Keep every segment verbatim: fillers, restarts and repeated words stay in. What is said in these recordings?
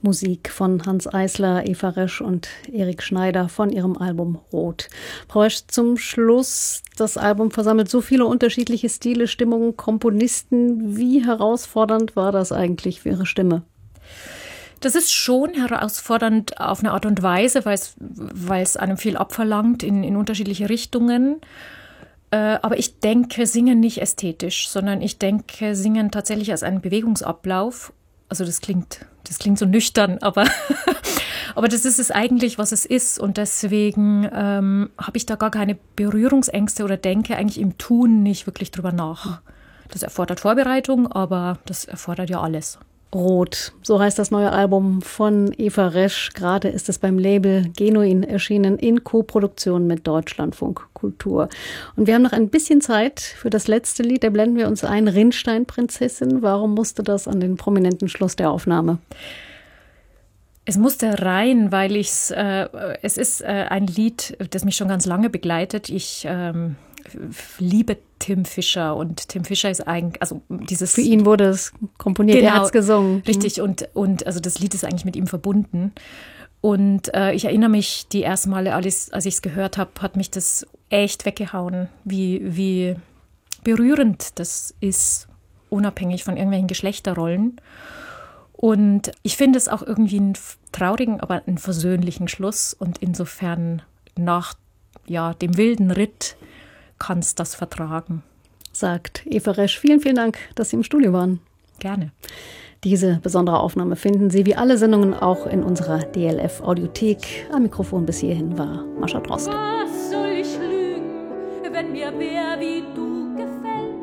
Musik von Hanns Eisler, Eva Resch und Erik Schneider von ihrem Album Rot. Frau Resch, zum Schluss, das Album versammelt so viele unterschiedliche Stile, Stimmungen, Komponisten. Wie herausfordernd war das eigentlich für Ihre Stimme? Das ist schon herausfordernd auf eine Art und Weise, weil es, weil es einem viel abverlangt in, in unterschiedliche Richtungen. Äh, aber ich denke, Singen nicht ästhetisch, sondern ich denke, Singen tatsächlich als einen Bewegungsablauf. Also das klingt, das klingt so nüchtern, aber, aber das ist es eigentlich, was es ist. Und deswegen ähm, habe ich da gar keine Berührungsängste oder denke eigentlich im Tun nicht wirklich drüber nach. Das erfordert Vorbereitung, aber das erfordert ja alles. Rot, so heißt das neue Album von Eva Resch. Gerade ist es beim Label Genuin erschienen in Koproduktion mit Deutschlandfunk Kultur. Und wir haben noch ein bisschen Zeit für das letzte Lied. Da blenden wir uns ein, Rinnsteinprinzessin. Warum musste das an den prominenten Schluss der Aufnahme? Es musste rein, weil ich's, äh, es ist äh, ein Lied, das mich schon ganz lange begleitet. Ich ähm, liebe Tim Fischer und Tim Fischer ist eigentlich, also dieses... Für ihn wurde es komponiert, genau, er hat es gesungen. Richtig, und, und also das Lied ist eigentlich mit ihm verbunden. Und äh, ich erinnere mich, die ersten Male, als, als ich es gehört habe, hat mich das echt weggehauen, wie, wie berührend das ist, unabhängig von irgendwelchen Geschlechterrollen. Und ich finde es auch irgendwie einen traurigen, aber einen versöhnlichen Schluss. Und insofern nach ja, dem wilden Ritt kannst das vertragen. Sagt Eva Resch. Vielen, vielen Dank, dass Sie im Studio waren. Gerne. Diese besondere Aufnahme finden Sie wie alle Sendungen auch in unserer D L F-Audiothek. Am Mikrofon bis hierhin war Mascha Drost. Was soll ich lügen, wenn mir wer wie du gefällt?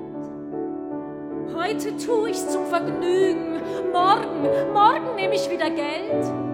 Heute tu ich's zum Vergnügen, morgen, morgen nehm ich wieder Geld.